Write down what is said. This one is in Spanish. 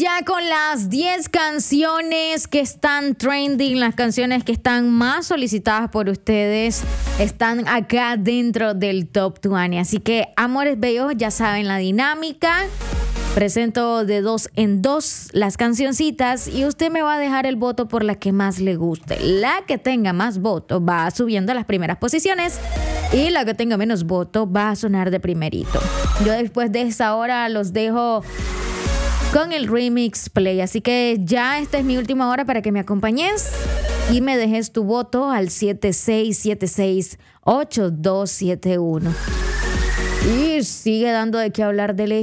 ya con las 10 canciones que están trending, las canciones que están más solicitadas por ustedes, están acá dentro del Top 20. Así que, amores bellos, ya saben la dinámica. Presento de 2 en 2 las cancioncitas y usted me va a dejar el voto por la que más le guste. La que tenga más votos va subiendo a las primeras posiciones y la que tenga menos votos va a sonar de primerito. Yo después de esa hora los dejo con el Remix Play. Así que ya esta es mi última hora para que me acompañes y me dejes tu voto al 76768271. Y sigue dando de qué hablar de